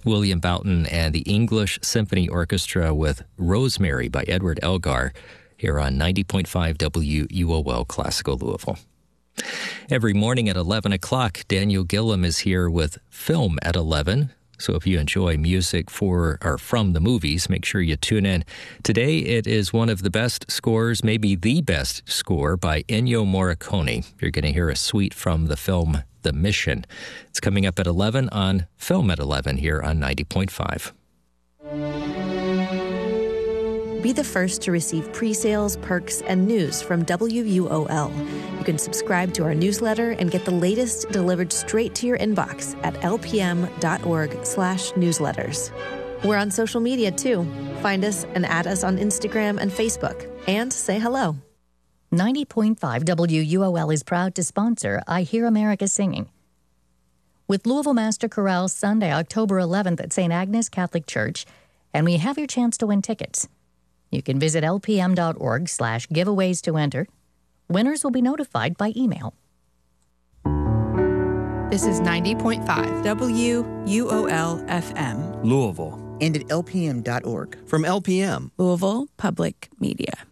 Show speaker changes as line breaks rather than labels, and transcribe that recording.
William Boughton and the English Symphony Orchestra with Rosemary by Edward Elgar here on 90.5 WUOL Classical Louisville. Every morning at 11 o'clock, Daniel Gillum is here with Film at 11. So if you enjoy music for or from the movies, make sure you tune in. Today it is one of the best scores, maybe the best score by Ennio Morricone. You're going to hear a suite from the film The Mission. It's coming up at 11 on Film at 11 here on 90.5.
Be the first to receive pre-sales, perks, and news from WUOL. You can subscribe to our newsletter and get the latest delivered straight to your inbox at lpm.org/newsletters. We're on social media too. Find us and add us on Instagram and Facebook. And say hello.
90.5 WUOL is proud to sponsor I Hear America Singing. With Louisville Master Chorale Sunday, October 11th at St. Agnes Catholic Church, and we have your chance to win tickets. You can visit lpm.org/giveaways to enter. Winners will be notified by email.
This is 90.5 WUOL FM.
Louisville.
And at lpm.org.
From LPM.
Louisville Public Media.